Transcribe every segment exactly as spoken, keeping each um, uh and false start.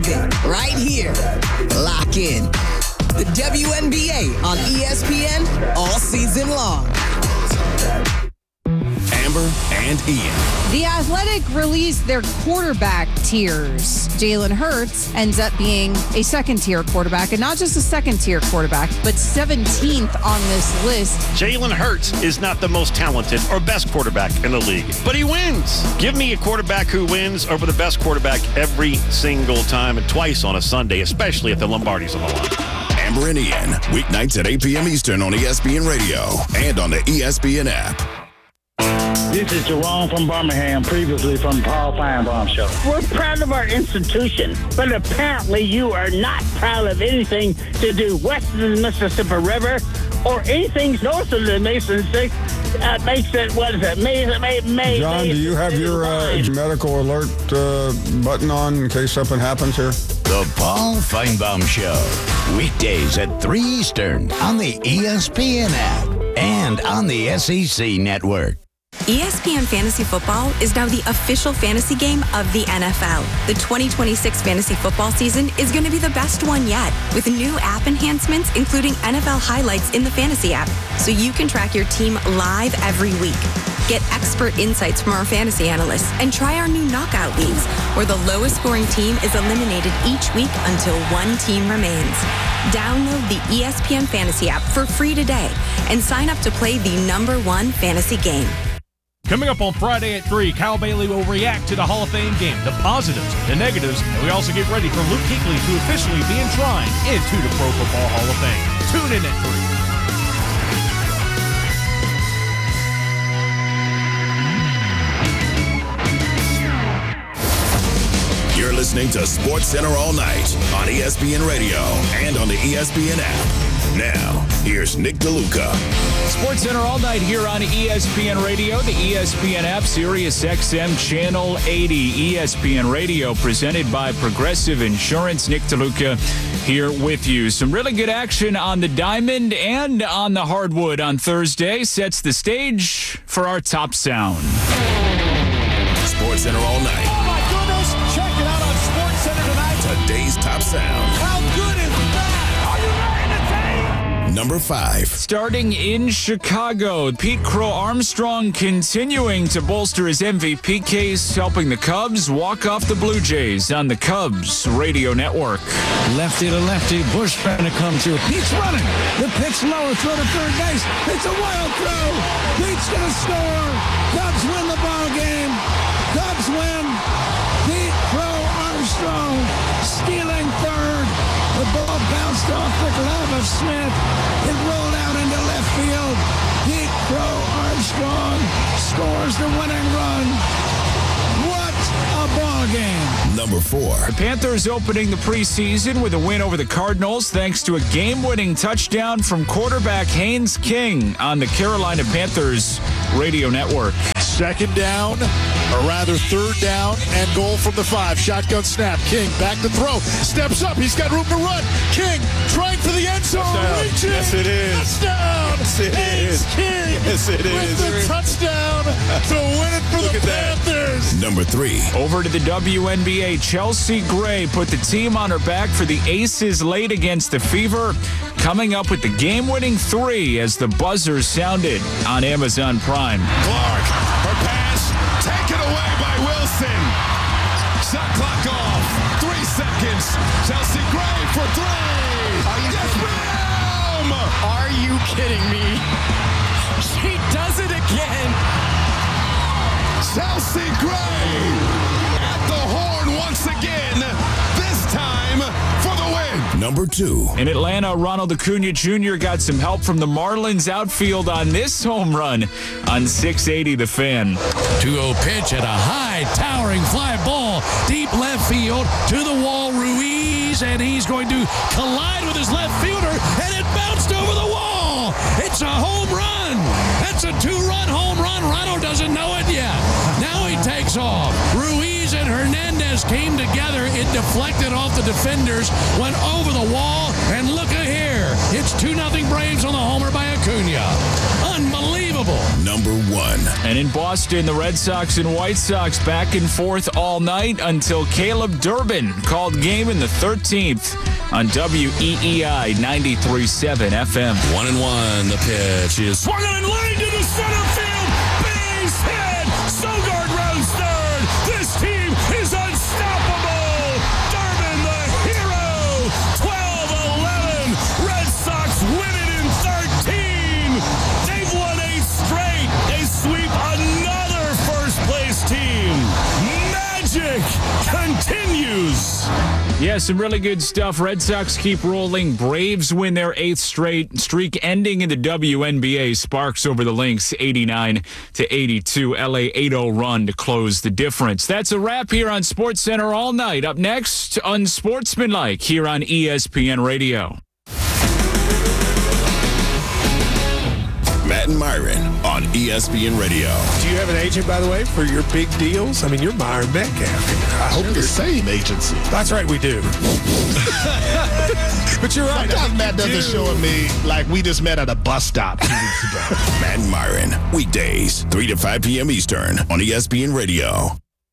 season, right here. Lock in. The W N B A on E S P N all season long. Amber and Ian. The Athletic released their quarterback tiers. Jalen Hurts ends up being a second-tier quarterback, and not just a second-tier quarterback, but seventeenth on this list. Jalen Hurts is not the most talented or best quarterback in the league, but he wins. Give me a quarterback who wins over the best quarterback every single time and twice on a Sunday, especially if the Lombardi's on the line. Amber and Ian, weeknights at eight p.m. Eastern on E S P N Radio and on the E S P N app. This is Jerome from Birmingham, previously from Paul Feinbaum Show. We're proud of our institution, but apparently you are not proud of anything to do west of the Mississippi River or anything north of the Mason Six. Uh, makes it, what is it? May, May, May, John, May, do you have your uh, medical alert uh, button on in case something happens here? The Paul Feinbaum Show. Weekdays at three Eastern on the E S P N app and on the S E C network. E S P N Fantasy Football is now the official fantasy game of the N F L. The twenty twenty-six fantasy football season is going to be the best one yet, with new app enhancements, including N F L highlights in the fantasy app, so you can track your team live every week. Get expert insights from our fantasy analysts and try our new knockout leagues, where the lowest scoring team is eliminated each week until one team remains. Download the E S P N Fantasy app for free today and sign up to play the number one fantasy game. Coming up on Friday at three, Kyle Bailey will react to the Hall of Fame game, the positives, the negatives, and we also get ready for Luke Kuechly to officially be enshrined into the Pro Football Hall of Fame. Tune in at three. You're listening to Sports Center all night on E S P N Radio and on the E S P N app. Now, here's Nick DeLuca. Sports Center all night here on E S P N Radio, the E S P N app, Sirius X M Channel eighty. E S P N Radio presented by Progressive Insurance. Nick DeLuca here with you. Some really good action on the diamond and on the hardwood on Thursday sets the stage for our top sound. Sports Center all night. Oh my goodness! Check it out on Sports Center tonight. Today's top sound. How good is that? Are you ready to take? Number five. Starting in Chicago, Pete Crow Armstrong continuing to bolster his M V P case, helping the Cubs walk off the Blue Jays on the Cubs radio network. Lefty to lefty, Bush trying to come through. Pete's running. The pitch lower, throw to third base. It's a wild throw. Pete's going to score. Cubs win the ball game. Cubs win. Pete Crow Armstrong stealing third. The ball bounced off the glove of Smith. It rolled out into left field. Pete Crow Armstrong scores the winning run. What a ball game. Number four. The Panthers opening the preseason with a win over the Cardinals thanks to a game-winning touchdown from quarterback Haynes King on the Carolina Panthers radio network. Second down, or rather third down, and goal from the five. Shotgun snap. King back to throw. Steps up. He's got room to run. King trying for the end zone. Reaching. Yes, it is. Touchdown. Yes, it Haynes is. King Yes, it is. with the touchdown to win it for Look the at that. Panthers. Number three. Over to the W N B A, Chelsea Gray put the team on her back for the Aces late against the Fever, coming up with the game-winning three as the buzzer sounded on Amazon Prime. Clark, her pass, taken away by Wilson. Shot clock off. Three seconds. Chelsea Gray for three. Are you yes, ma'am! Are you kidding me? She does it again. Chelsea Gray at the horn once again. This time for the win. Number two. In Atlanta, Ronald Acuna Junior got some help from the Marlins outfield on this home run on six eighty The Fan. two oh pitch at a high, towering fly ball, deep left field, to the wall, Ruiz, and he's going to collide with his left fielder, and it bounced over the wall. It's a home run. That's a two-run home run. Ronald doesn't know it yet. Now he takes off. Ruiz and Hernandez came together It deflected off the defenders, went over the wall, and look at here. It's two nothing Braves on the homer by Acuna. Unbelievable. Number one. And in Boston, the Red Sox and White Sox back and forth all night until Caleb Durbin called game in the thirteenth on W E E I ninety-three point seven F M. One and one. The pitch is swung on and line to the center field. Base hit. Sogard rounds third. This team is unstoppable. Durbin, the hero. twelve eleven. Red Sox win it in thirteen. They've won eight straight. They sweep another first-place team. Magic continues. Yeah, some really good stuff. Red Sox keep rolling. Braves win their eighth straight streak, ending in the W N B A. Sparks over the Lynx, eighty-nine to eighty-two. L A eight oh run to close the difference. That's a wrap here on SportsCenter all night. Up next, Unsportsmanlike here on E S P N Radio. Matt and Myron on E S P N Radio. Do you have an agent, by the way, for your big deals? I mean, you're Myron Metcalf. I hope You're the same agency. That's right, we do. But you're right. Sometimes Matt doesn't show me like we just met at a bus stop two weeks ago. Matt and Myron, weekdays, three to five p.m. Eastern on E S P N Radio.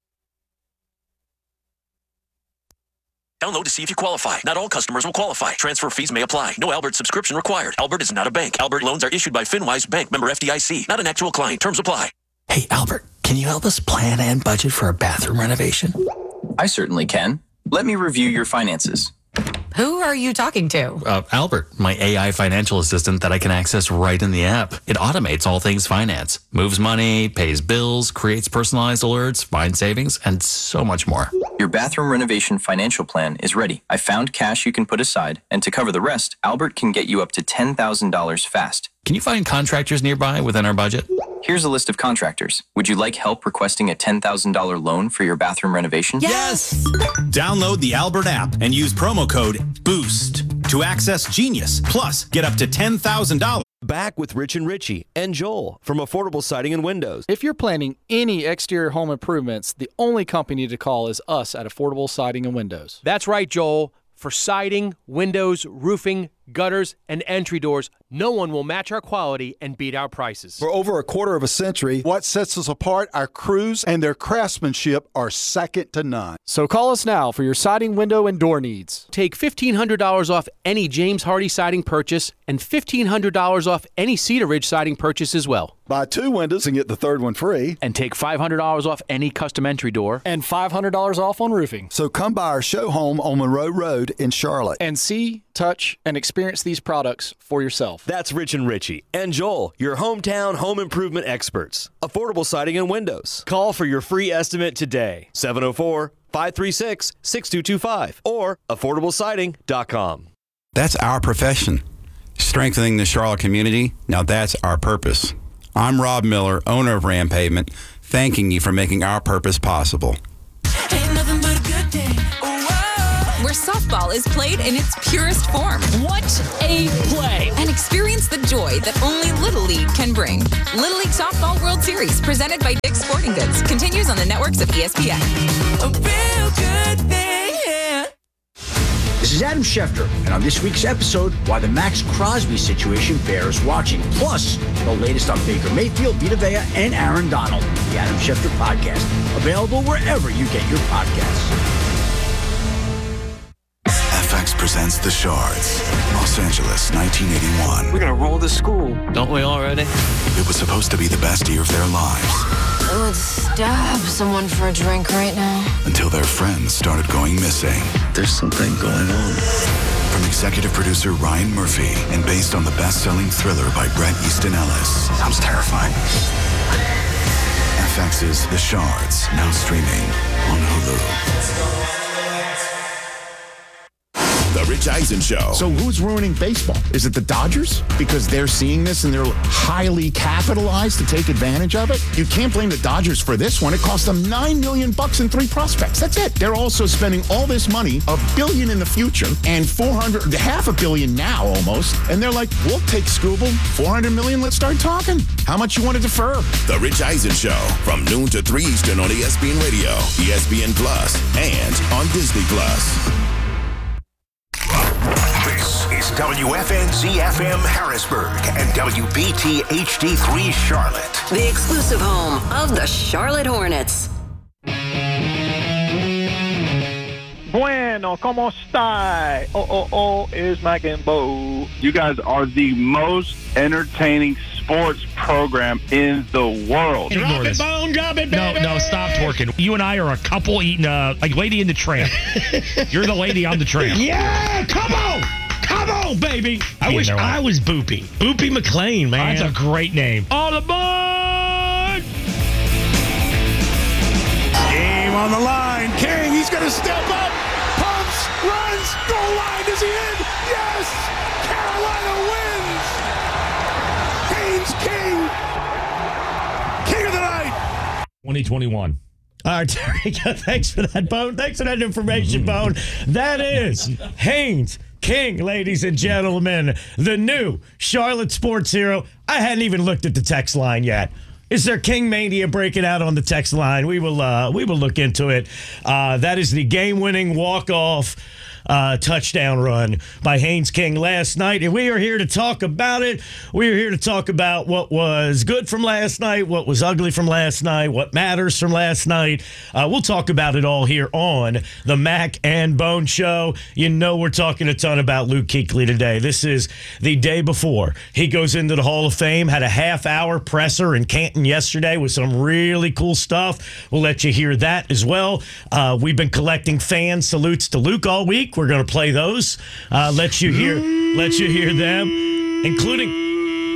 Download to see if you qualify. Not all customers will qualify. Transfer fees may apply. No Albert subscription required. Albert is not a bank. Albert loans are issued by FinWise Bank, member F D I C. Not an actual client. Terms apply. Hey, Albert, can you help us plan and budget for a bathroom renovation? I certainly can. Let me review your finances. Who are you talking to? Uh, Albert, my A I financial assistant that I can access right in the app. It automates all things finance, moves money, pays bills, creates personalized alerts, finds savings, and so much more. Your bathroom renovation financial plan is ready. I found cash you can put aside, and to cover the rest, Albert can get you up to ten thousand dollars fast. Can you find contractors nearby within our budget? Here's a list of contractors. Would you like help requesting a ten thousand dollars loan for your bathroom renovation? Yes! Download the Albert app and use promo code BOOST to access Genius. Plus, get up to ten thousand dollars. Back with Rich and Richie and Joel from Affordable Siding and Windows. If you're planning any exterior home improvements, the only company to call is us at Affordable Siding and Windows. That's right, Joel. For siding, windows, roofing, gutters, and entry doors, no one will match our quality and beat our prices. For over a quarter of a century, what sets us apart, our crews and their craftsmanship are second to none. So call us now for your siding, window, and door needs. Take fifteen hundred dollars off any James Hardy siding purchase and fifteen hundred dollars off any Cedar Ridge siding purchase as well. Buy two windows and get the third one free. And take five hundred dollars off any custom entry door. And five hundred dollars off on roofing. So come by our show home on Monroe Road in Charlotte. And see, touch, and experience these products for yourself. That's Rich and Richie and Joel, your hometown home improvement experts. Affordable Siding and Windows. Call for your free estimate today. seven oh four, five three six, six two two five or affordable siding dot com. That's our profession. Strengthening the Charlotte community. Now that's our purpose. I'm Rob Miller, owner of Ram Pavement, thanking you for making our purpose possible. Ain't nothing but a good day. Where softball is played in its purest form. What a play! And experience the joy that only Little League can bring. Little League Softball World Series, presented by Dick's Sporting Goods, continues on the networks of E S P N. A real good thing, yeah. This is Adam Schefter, and on this week's episode, why the Max Crosby situation bears watching. Plus, the latest on Baker Mayfield, Vita Vea, and Aaron Donald. The Adam Schefter Podcast, available wherever you get your podcasts. F X presents The Shards, Los Angeles, nineteen eighty-one. We're gonna roll the school. Don't we already? It was supposed to be the best year of their lives. I would stab someone for a drink right now. Until their friends started going missing. There's something going on. From executive producer Ryan Murphy and based on the best-selling thriller by Bret Easton Ellis. Sounds terrifying. F X's The Shards, now streaming on Hulu. The Rich Rich Eisen Show. So who's ruining baseball? Is it the Dodgers? Because they're seeing this and they're highly capitalized to take advantage of it? You can't blame the Dodgers for this one. It cost them nine million bucks in three prospects. That's it. They're also spending all this money, a billion in the future, and four hundred, half a billion now almost. And they're like, we'll take Scooble, four hundred million, let's start talking. How much you want to defer? The Rich Eisen Show from noon to three Eastern on E S P N Radio, E S P N Plus, and on Disney Plus. This is W F N Z F M Harrisburg and W B T H D three Charlotte. The exclusive home of the Charlotte Hornets. Bueno, ¿cómo está? Oh, oh, oh, is Mac and Bo. You guys are the most entertaining sports program in the world. Drop it, Bone, drop it, baby. No, no, stop twerking. You and I are a couple eating a like Lady in the Tramp. You're the lady on the tramp. Yeah, come on. Come on, baby. I wish I was Boopy. Boopy McLean, man. That's a great name. All aboard! Game on the line. King, he's going to step up. Pumps, runs, goal line. Is he in? Yes! Carolina wins! Haynes King! King of the night! twenty twenty-one. All right, Terry, thanks for that, Bone. Thanks for that information, Bone. That is Haynes King, ladies and gentlemen, the new Charlotte sports hero. I hadn't even looked at the text line yet. Is there King Mania breaking out on the text line? We will uh, we will look into it. Uh, that is the game-winning walk-off uh, touchdown run by Haynes King last night, and we are here to talk about it. We are here to talk about what was good from last night, what was ugly from last night, what matters from last night. Uh, we'll talk about it all here on the Mac and Bone Show. You know we're talking a ton about Luke Kuechly today. This is the day before he goes into the Hall of Fame. Had a half-hour presser in Canton yesterday with some really cool stuff. We'll let you hear that as well. Uh, we've been collecting fan salutes to Luke all week. We're going to play those. Uh, let you hear, let you hear them, including.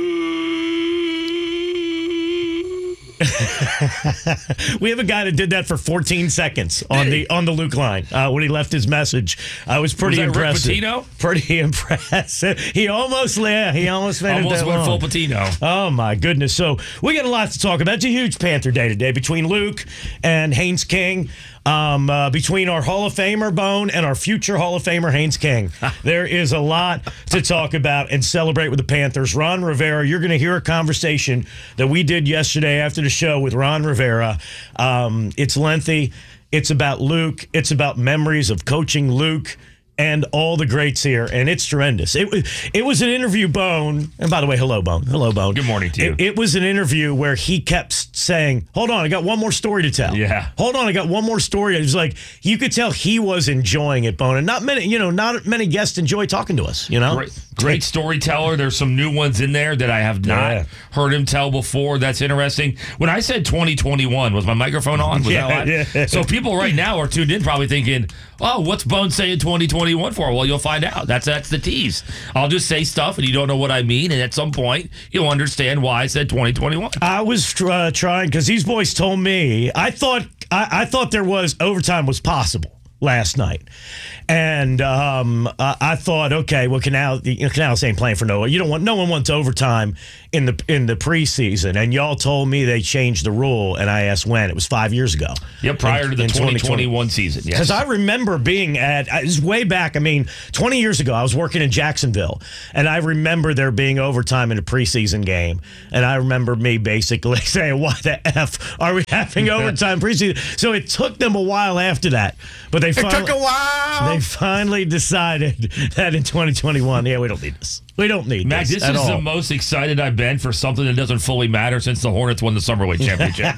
We have a guy that did that for fourteen seconds on the on the Luke line uh, when he left his message. I uh, was pretty was that impressive. Rick Pitino? Pretty impressive. He almost, yeah, he almost made almost it went long. full Patino. Oh my goodness! So we got a lot to talk about. It's a huge Panther day today between Luke and Haynes King. Um, uh, between our Hall of Famer Bone and our future Hall of Famer Haynes King, there is a lot to talk about and celebrate with the Panthers. Ron Rivera, you're going to hear a conversation that we did yesterday after the show with Ron Rivera. Um, it's lengthy. It's about Luke. It's about memories of coaching Luke and all the greats here, and it's tremendous. It was it was an interview, Bone, and by the way, hello, Bone. Hello, Bone. Good morning to you. It, it was an interview where he kept saying, hold on, I got one more story to tell. Yeah. Hold on, I got one more story. It was like, you could tell he was enjoying it, Bone, and not many, you know, not many guests enjoy talking to us, you know? Great, great storyteller. There's some new ones in there that I have not Yeah. heard him tell before. That's interesting. When I said twenty twenty-one, was my microphone on? Was Yeah, that live? yeah. So people right now are tuned in probably thinking, oh, what's Bone saying twenty twenty-one for? Well, you'll find out. That's that's the tease. I'll just say stuff and you don't know what I mean, and at some point you'll understand why I said twenty twenty-one. I was uh, trying, because these boys told me, I thought I, I thought there was overtime was possible last night. And um, uh, I thought, okay, well, Canal, you know, Canals ain't playing for no one. You don't want, no one wants overtime in the in the preseason. And y'all told me they changed the rule, and I asked when. It was five years ago. Yeah, prior in, to the in twenty twenty-one season. Yes. Because I remember being at, it was way back, I mean, twenty years ago, I was working in Jacksonville, and I remember there being overtime in a preseason game. And I remember me basically saying, why the F are we having overtime preseason? So it took them a while after that. But they It finally, took a while. They finally decided that in twenty twenty-one, yeah, we don't need this. We don't need Mac, this this at is all. the most excited I've been for something that doesn't fully matter since the Hornets won the Summer League championship.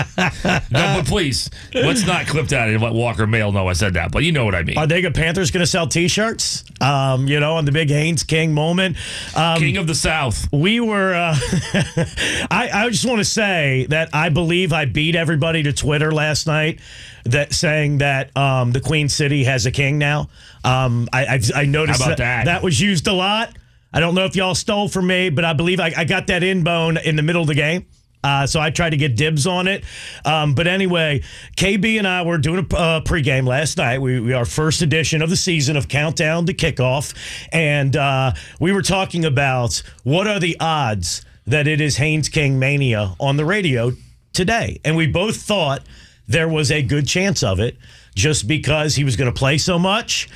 No, but please, let's not clip that and let Walker Mail know I said that. But you know what I mean. Are they Panthers going to sell T-shirts? Um, you know, on the big Haynes King moment, um, King of the South. We were. Uh, I, I just want to say that I believe I beat everybody to Twitter last night. That saying that um, the Queen City has a king now. Um, I, I I noticed How about that, that? that was used a lot. I don't know if y'all stole from me, but I believe I, I got that in Bone in the middle of the game. Uh, so I tried to get dibs on it. Um, but anyway, K B and I were doing a uh, pregame last night. We, we our first edition of the season of Countdown to Kickoff. And uh, we were talking about what are the odds that it is Haynes King Mania on the radio today. And we both thought there was a good chance of it just because he was going to play so much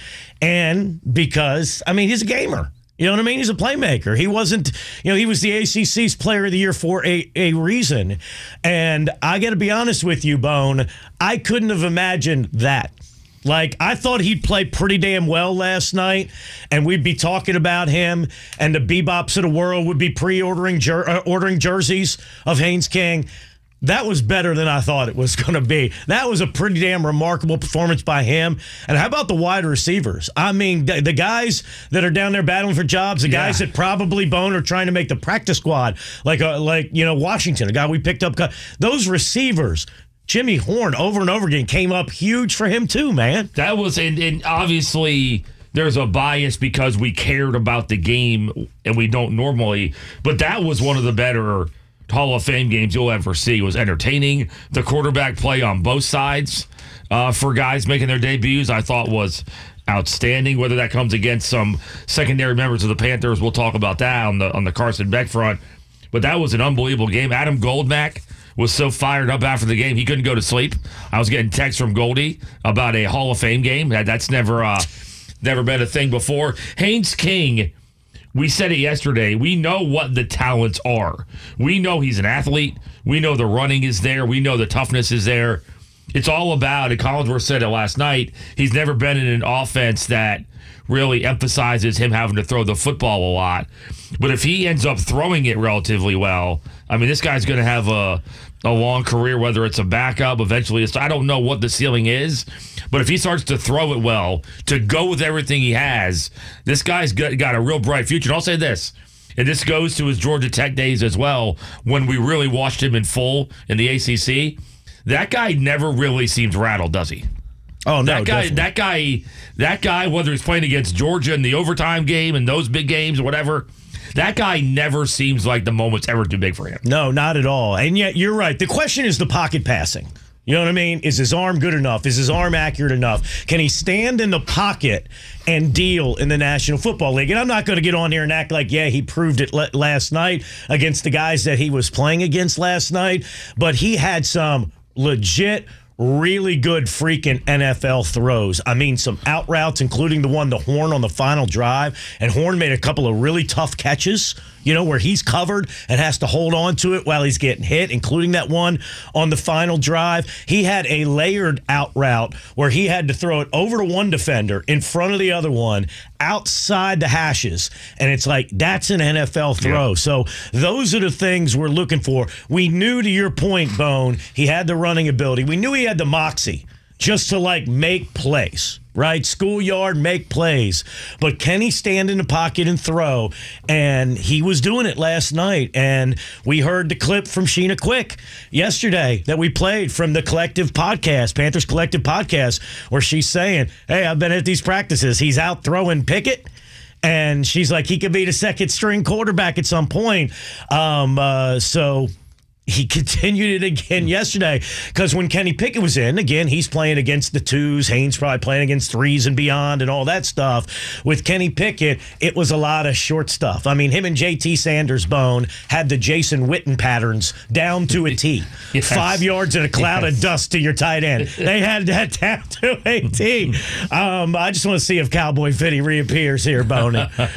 and because, I mean, he's a gamer. You know what I mean? He's a playmaker. He wasn't, you know, he was the A C C's Player of the Year for a, a reason. And I got to be honest with you, Bone, I couldn't have imagined that. Like, I thought he'd play pretty damn well last night, and we'd be talking about him, and the Bebops of the world would be pre-ordering jer- uh, ordering jerseys of Haynes King. That was better than I thought it was going to be. That was a pretty damn remarkable performance by him. And how about the wide receivers? I mean, the, the guys that are down there battling for jobs, the yeah. guys that probably, Bone, are trying to make the practice squad, like, a, like you know, Washington, a guy we picked up. Those receivers, Jimmy Horn, over and over again, came up huge for him too, man. That was, and, and obviously there's a bias because we cared about the game and we don't normally, but that was one of the better Hall of Fame games you'll ever see. It was entertaining. The quarterback play on both sides uh, for guys making their debuts, I thought was outstanding. Whether that comes against some secondary members of the Panthers, we'll talk about that on the on the Carson Beck front. But that was an unbelievable game. Adam Goldmack was so fired up after the game he couldn't go to sleep. I was getting texts from Goldie about a Hall of Fame game. That, that's never uh, never been a thing before. Haynes King, we said it yesterday. We know what the talents are. We know he's an athlete. We know the running is there. We know the toughness is there. It's all about, and Collinsworth said it last night, he's never been in an offense that really emphasizes him having to throw the football a lot. But if he ends up throwing it relatively well, I mean, this guy's going to have a, a long career, whether it's a backup, eventually. It's, I don't know what the ceiling is, but if he starts to throw it well, to go with everything he has, this guy's got, got a real bright future. And I'll say this, and this goes to his Georgia Tech days as well, when we really watched him in full in the A C C. That guy never really seems rattled, does he? Oh, no, that guy, definitely. that guy, that guy, whether he's playing against Georgia in the overtime game and those big games or whatever, that guy never seems like the moment's ever too big for him. No, not at all. And yet, you're right. The question is the pocket passing. You know what I mean? Is his arm good enough? Is his arm accurate enough? Can he stand in the pocket and deal in the National Football League? And I'm not going to get on here and act like, yeah, he proved it l- last night against the guys that he was playing against last night. But he had some legit, really good freaking N F L throws. I mean, some out routes, including the one to Horn on the final drive. And Horn made a couple of really tough catches, you know, where he's covered and has to hold on to it while he's getting hit, including that one on the final drive. He had a layered out route where he had to throw it over to one defender in front of the other one outside the hashes. And it's like, that's an N F L throw. Yeah. So those are the things we're looking for. We knew, to your point, Bone, he had the running ability. We knew he had the moxie just to, like, make plays. Right? Schoolyard, make plays. But can he stand in the pocket and throw? And he was doing it last night. And we heard the clip from Sheena Quick yesterday that we played from the Collective podcast, Panthers Collective podcast, where she's saying, hey, I've been at these practices. He's out throwing Pickett. And she's like, he could be the second string quarterback at some point. Um, uh, so... He continued it again yesterday because when Kenny Pickett was in, again, he's playing against the twos. Haynes probably playing against threes and beyond and all that stuff. With Kenny Pickett, it was a lot of short stuff. I mean, him and J T Sanders, Bone, had the Jason Witten patterns down to a T. Yes. Five yards in a cloud yes. of dust to your tight end. They had that down to a T. Um, I just want to see if Cowboy Fitty reappears here, Bone.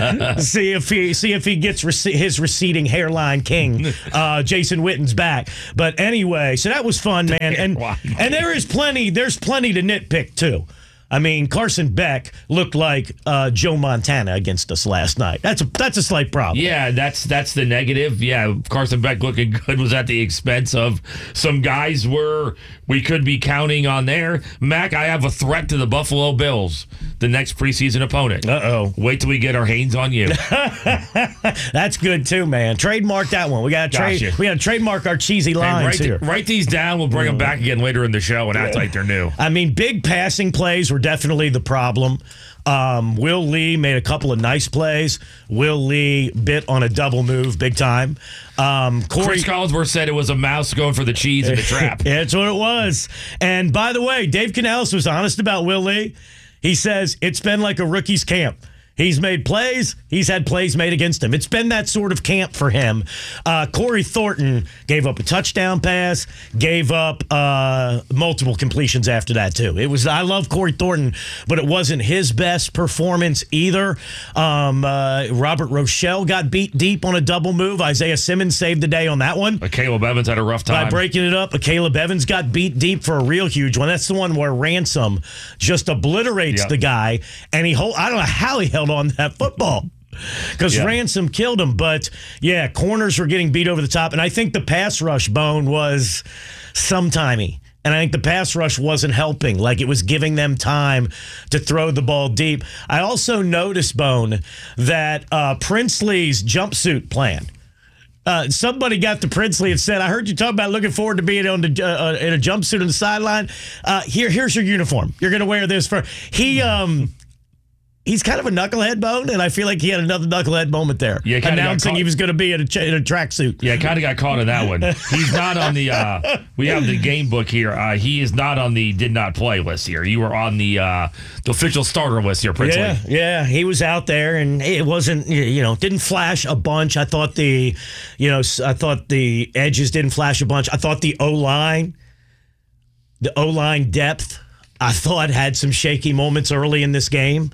see if he see if he gets rec- his receding hairline king, uh, Jason Witten's back. Back. But anyway, so that was fun, man. And and there is plenty, there's plenty to nitpick too. I mean, Carson Beck looked like uh, Joe Montana against us last night. That's a that's a slight problem. Yeah, that's that's the negative. Yeah, Carson Beck looking good was at the expense of some guys where we could be counting on there. Mac, I have a threat to the Buffalo Bills. the next preseason opponent. Uh-oh. Wait till we get our hands on you. That's good too, man. Trademark that one. We got to trade. Gotcha. We got to trademark our cheesy lines write, here. the, write these down. We'll bring them back again later in the show and act like they're new. I mean, big passing plays were definitely the problem. Um, Will Lee made a couple of nice plays. Will Lee bit on a double move big time. Um, Corey, Chris Collinsworth said it was a mouse going for the cheese in the trap. Yeah, that's what it was. And by the way, Dave Canales was honest about Will Lee. He says it's been like a rookie's camp. He's made plays. He's had plays made against him. It's been that sort of camp for him. Uh, Corey Thornton gave up a touchdown pass, gave up uh, multiple completions after that, too. It was I love Corey Thornton, but it wasn't his best performance either. Um, uh, Robert Rochelle got beat deep on a double move. Isaiah Simmons saved the day on that one. But Caleb Evans had a rough time. By breaking it up, Caleb Evans got beat deep for a real huge one. That's the one where Ransom just obliterates Yep. the guy, and he hold, I don't know how he held on that football because Yeah. Ransom killed him. But yeah, corners were getting beat over the top, and I think the pass rush, Bone, was sometimey. And I think the pass rush wasn't helping. Like, it was giving them time to throw the ball deep. I also noticed, Bone, that uh, Princely's jumpsuit plan. Uh, somebody got to Princely and said, I heard you talk about looking forward to being on the, uh, in a jumpsuit on the sideline. Uh, here, here's your uniform. You're going to wear this for... He... um. He's kind of a knucklehead, Bone, and I feel like he had another knucklehead moment there, Yeah, kinda got announcing caught- he was going to be in a, ch- in a tracksuit. Yeah, kind of got caught in that one. He's not on the, uh, we have the game book here. Uh, he is not on the did not play list here. You were on the uh, the official starter list here, Princely. Yeah, yeah, he was out there, and it wasn't, you know, didn't flash a bunch. I thought the, you know, I thought the edges didn't flash a bunch. I thought the O-line, the O-line depth, I thought had some shaky moments early in this game.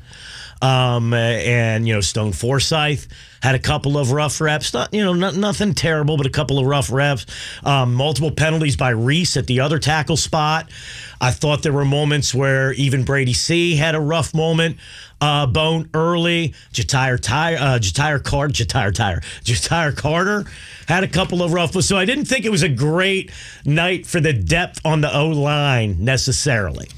Um, and, you know, Stone Forsythe had a couple of rough reps. Not, you know, not, nothing terrible, but a couple of rough reps. Um, multiple penalties by Reese at the other tackle spot. I thought there were moments where even Brady C had a rough moment. Uh, Bone early. Jatire Tire, uh, Jatire Carter, Jatire Tire, Jatire Carter had a couple of rough ones. So I didn't think it was a great night for the depth on the O-line necessarily.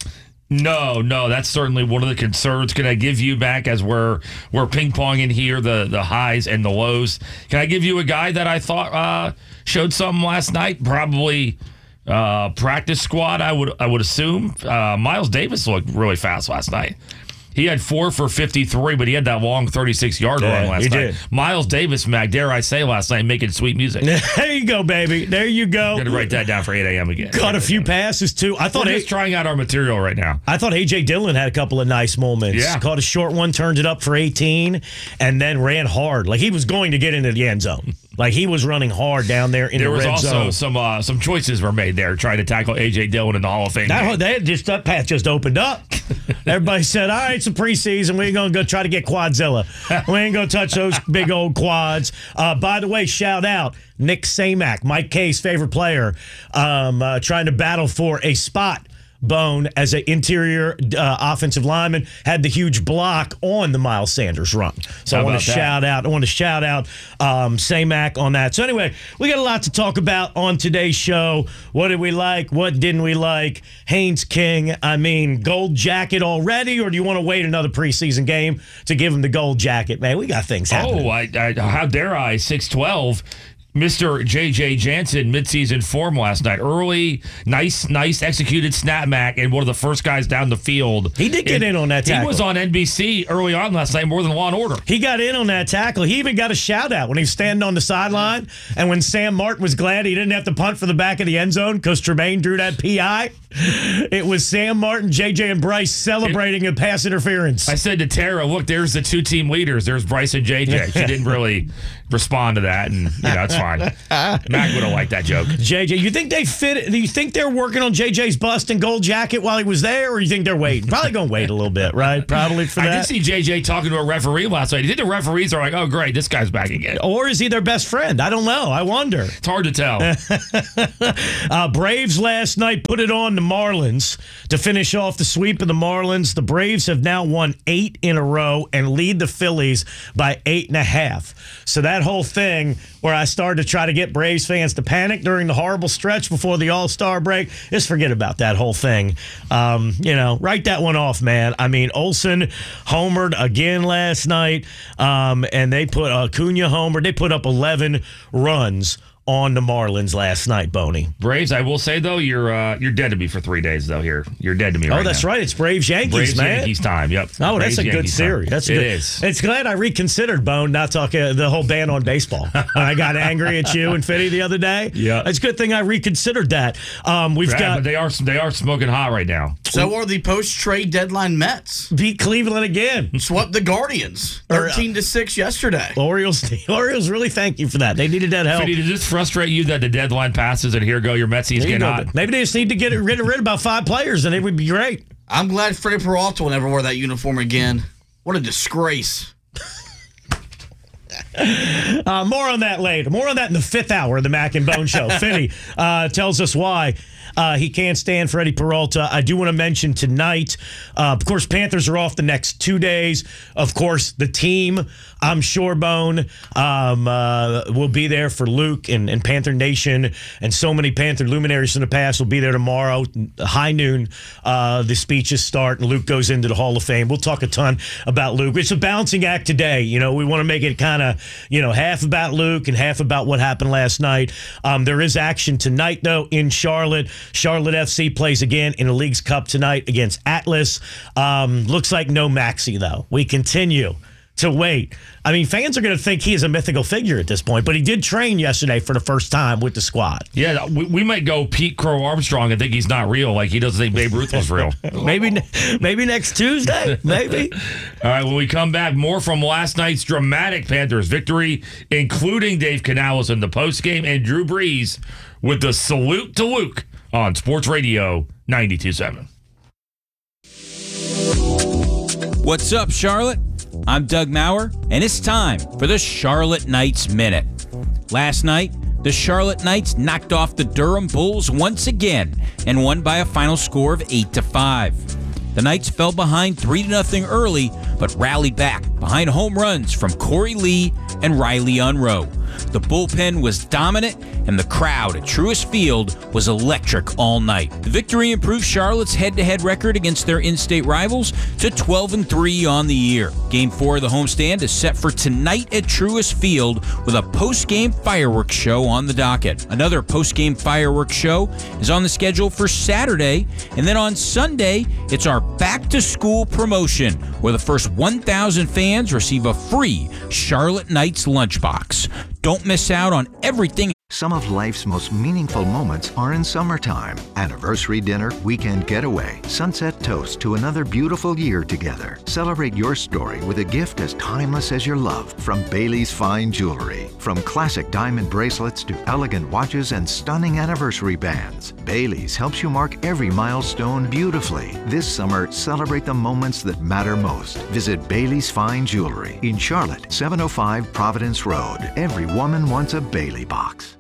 No, no, that's certainly one of the concerns. Can I give you back as we're we're ping ponging here the the highs and the lows? Can I give you a guy that I thought uh, showed something last night? Probably uh, practice squad. I would I would assume uh, Miles Davis looked really fast last night. He had four for fifty-three, but he had that long thirty-six yard Yeah, run last he night. did. Miles Davis, Mac, dare I say, last night making sweet music. There you go, baby. There you go. Got to write that down for eight a.m. again. Got a few passes, too. I thought We're A- just trying out our material right now. I thought A J Dillon had a couple of nice moments. Yeah. Caught a short one, turned it up for eighteen, and then ran hard. Like he was going to get into the end zone. Like he was running hard down there in There the was red also zone. some uh, some choices were made there trying to tackle A J Dillon in the Hall of Fame. That, game. they had just that path just opened up. Everybody said, "All right, it's a preseason. We ain't gonna go try to get Quadzilla. We ain't gonna touch those big old quads." Uh, by the way, shout out Nick Samac, Mike K's favorite player, um, uh, trying to battle for a spot. Bone as an interior uh, offensive lineman had the huge block on the Miles Sanders run. So How I want about to that? shout out. I want to shout out um, Samac on that. So anyway, we got a lot to talk about on today's show. What did we like? What didn't we like? Haynes King. I mean, gold jacket already, or do you want to wait another preseason game to give him the gold jacket? Man, we got things happening. Oh, I, I, how dare I? six twelve. Mister J J Jansen, midseason form last night. Early, nice, nice executed snap back, and one of the first guys down the field. He did get And in on that He tackle. was on N B C early on last night, more than Law and Order. He got in on that tackle. He even got a shout out when he was standing on the sideline. And when Sam Martin was glad he didn't have to punt for the back of the end zone because Tremaine drew that P I, it was Sam Martin, J J, and Bryce celebrating a pass interference. I said to Tara, look, there's the two team leaders. There's Bryce and J J. She didn't really respond to that, and, you know, it's fine. Mac would have liked that joke. J J, you think they fit it? Do you think they're working on J J's bust and gold jacket while he was there, or you think they're waiting? Probably going to wait a little bit, right? Probably for I that. did see J J talking to a referee last night. You think the referees are like, oh, great, this guy's back again? Or is he their best friend? I don't know. I wonder. It's hard to tell. uh, Braves last night put it on the the Marlins to finish off the sweep of the Marlins. The Braves have now won eight in a row and lead the Phillies by eight and a half. So that whole thing where I started to try to get Braves fans to panic during the horrible stretch before the All-Star break, just forget about that whole thing. Um, you know, write that one off, man. I mean, Olsen homered again last night, um, and they put Acuna homered. They put up eleven runs on the Marlins last night, Boney. Braves, I will say, though, you're uh, you're dead to me for three days, though, here. You're dead to me oh, right that's now. right. It's Braves-Yankees, Braves, man. Yankees time, yep. Oh, Braves, that's a good Yankees series. time. That's it good. is. It's glad I reconsidered, Bone, not talking the whole ban on baseball. I got angry at you and Fitty the other day. Yeah. It's a good thing I reconsidered that. Um, we've right, got... But they are, they are smoking hot right now. So are the post-trade deadline Mets. Beat Cleveland again. Swept the Guardians. thirteen to six yesterday. Orioles, the Orioles really thank you for that. They needed that help. Fitty, does this frustrate you that the deadline passes and here go your Metsies getting hot? Maybe they just need to get rid of about five players and it would be great. I'm glad Freddie Peralta will never wear that uniform again. What a disgrace. uh, more on that later. More on that in the fifth hour of the Mac and Bone Show. Fitty uh, tells us why uh, he can't stand Freddie Peralta. I do want to mention tonight, uh, of course, Panthers are off the next two days. Of course, the team, I'm sure, Bone, um, uh, will be there for Luke and, and Panther Nation, and so many Panther luminaries from the past will be there tomorrow. High noon, uh, the speeches start, and Luke goes into the Hall of Fame. We'll talk a ton about Luke. It's a balancing act today. You know, we want to make it kind of, you know, half about Luke and half about what happened last night. Um, there is action tonight, though, in Charlotte. Charlotte F C plays again in the League's Cup tonight against Atlas. Um, looks like no Maxey, though. We continue to wait. I mean, fans are going to think he is a mythical figure at this point, but he did train yesterday for the first time with the squad. Yeah, we, we might go Pete Crow Armstrong and think he's not real, like he doesn't think Babe Ruth was real. maybe maybe next Tuesday, maybe. All right, when we come back, more from last night's dramatic Panthers victory, including Dave Canales in the postgame and Drew Brees with the salute to Luke on Sports Radio ninety-two point seven. What's up, Charlotte? I'm Doug Maurer, and it's time for the Charlotte Knights Minute. Last night, the Charlotte Knights knocked off the Durham Bulls once again and won by a final score of eight to five. The Knights fell behind three to nothing early, but rallied back behind home runs from Corey Lee and Riley Unroe. The bullpen was dominant, and the crowd at Truist Field was electric all night. The victory improved Charlotte's head-to-head record against their in-state rivals to twelve and three on the year. Game four of the homestand is set for tonight at Truist Field with a post-game fireworks show on the docket. Another post-game fireworks show is on the schedule for Saturday, and then on Sunday, it's our back-to-school promotion, where the first one thousand fans receive a free Charlotte Knights lunchbox. Don't miss out on everything. Some of life's most meaningful moments are in summertime. Anniversary dinner, weekend getaway, sunset toast to another beautiful year together. Celebrate your story with a gift as timeless as your love from Bailey's Fine Jewelry. From classic diamond bracelets to elegant watches and stunning anniversary bands, Bailey's helps you mark every milestone beautifully. This summer, celebrate the moments that matter most. Visit Bailey's Fine Jewelry in Charlotte, seven oh five Providence Road. Every woman wants a Bailey box.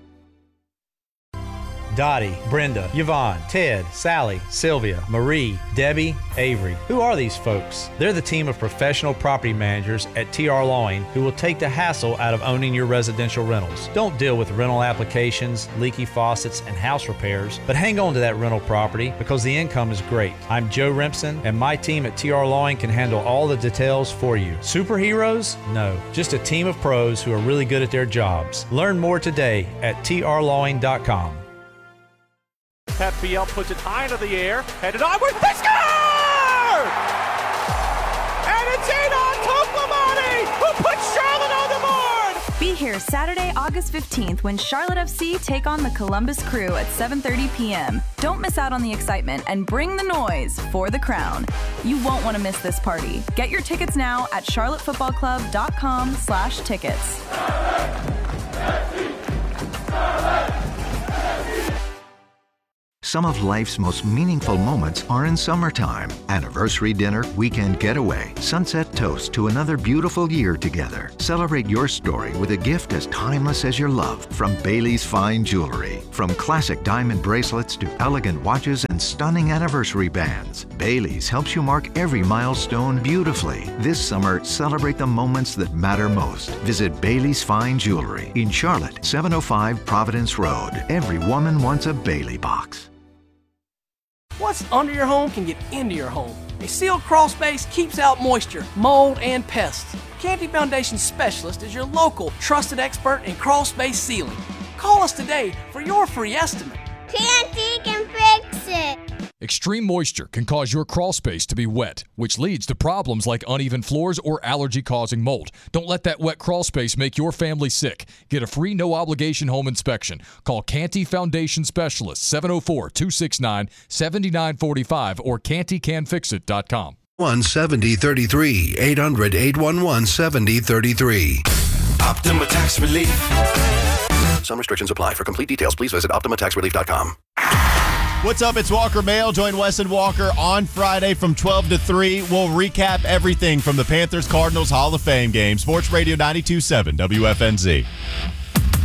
Dottie, Brenda, Yvonne, Ted, Sally, Sylvia, Marie, Debbie, Avery. Who are these folks? They're the team of professional property managers at T R Lawing who will take the hassle out of owning your residential rentals. Don't deal with rental applications, leaky faucets, and house repairs, but hang on to that rental property because the income is great. I'm Joe Remsen, and my team at T R Lawing can handle all the details for you. Superheroes? No, just a team of pros who are really good at their jobs. Learn more today at T R lawing dot com. Pat Fiel puts it high into the air, headed onward, they score! And it's Adon Toklamani who puts Charlotte on the board! Be here Saturday, August fifteenth when Charlotte F C take on the Columbus Crew at seven thirty p.m. Don't miss out on the excitement and bring the noise for the crown. You won't want to miss this party. Get your tickets now at charlotte football club dot com slash tickets. Some of life's most meaningful moments are in summertime. Anniversary dinner, weekend getaway, sunset toast to another beautiful year together. Celebrate your story with a gift as timeless as your love from Bailey's Fine Jewelry. From classic diamond bracelets to elegant watches and stunning anniversary bands, Bailey's helps you mark every milestone beautifully. This summer, celebrate the moments that matter most. Visit Bailey's Fine Jewelry in Charlotte, seven oh five Providence Road. Every woman wants a Bailey box. What's under your home can get into your home. A sealed crawl space keeps out moisture, mold, and pests. Canty Foundation Specialist is your local trusted expert in crawl space sealing. Call us today for your free estimate. Canty can fix it. Extreme moisture can cause your crawl space to be wet, which leads to problems like uneven floors or allergy-causing mold. Don't let that wet crawl space make your family sick. Get a free no-obligation home inspection. Call Canty Foundation Specialist, seven oh four, two six nine, seven nine four five or canty can fix it dot com. one seven oh three three, eight hundred, eight one one, seven oh three three. Optima Tax Relief. Some restrictions apply. For complete details, please visit optima tax relief dot com. What's up? It's Walker Mail. Join Wes and Walker on Friday from twelve to three. We'll recap everything from the Panthers-Cardinals Hall of Fame game. Sports Radio ninety-two point seven W F N Z.